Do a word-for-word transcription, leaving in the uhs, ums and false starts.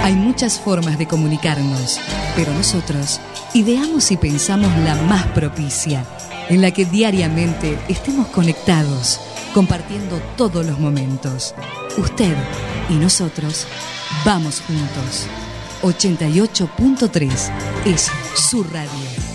Hay muchas formas de comunicarnos, pero nosotros ideamos y pensamos la más propicia, en la que diariamente estemos conectados, compartiendo todos los momentos. Usted y nosotros vamos juntos. ochenta y ocho punto tres es su radio.